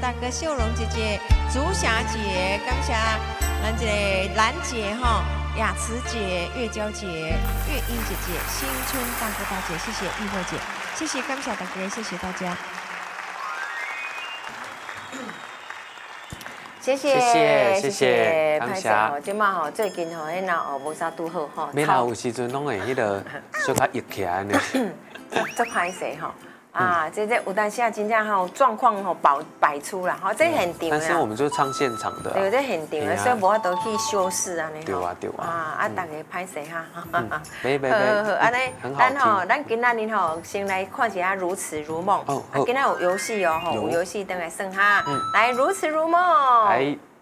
大哥、秀荣姐姐、竹霞姐，感谢咱这个兰姐哈、雅慈姐、月娇姐、月英姐姐、新春大哥大姐，谢谢玉慧姐，谢谢感谢大家，谢谢大家。 谢谢，感谢吼，即马吼最近吼，迄脑无啥拄好吼， 每哪有时阵拢会迄个小可郁起来呢， 足歹势吼。啊，这有当时啊，真正吼状况吼百出啦，吼这现场但是我们就唱现场的， 对，这现场的，所以无法度去修饰安尼对啊。 啊，大家歹势哈。 没， 安尼， 咱咱今仔日吼先来看一下《如此如梦》。今仔有游戏哦，吼，有游戏等来算哈。来，《如此如梦》。 来。